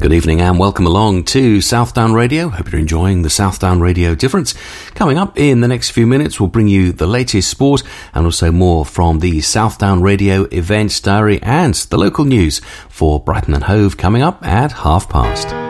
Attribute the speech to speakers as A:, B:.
A: Good evening and welcome along to Southdown Radio. Hope you're enjoying the Southdown Radio Difference. Coming up in the next few minutes, we'll bring you the latest sport and also more from the Southdown Radio Events Diary and the local news for Brighton and Hove coming up at past.